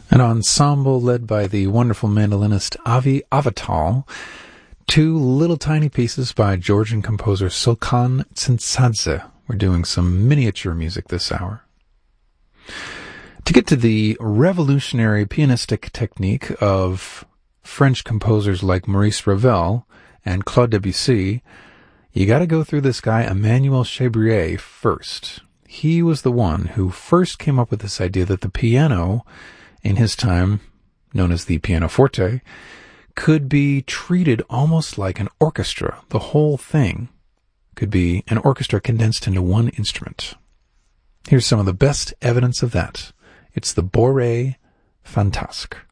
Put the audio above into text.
An ensemble led by the wonderful mandolinist Avi Avital. Two little tiny pieces by Georgian composer Sulkan Tsintsadze. We're doing some miniature music this hour. To get to the revolutionary pianistic technique of French composers like Maurice Ravel and Claude Debussy, you got to go through this guy Emmanuel Chabrier first. He was the one who first came up with this idea that the piano, in his time known as the pianoforte, could be treated almost like an orchestra. The whole thing could be an orchestra condensed into one instrument. Here's some of the best evidence of that. It's the Bourrée Fantasque.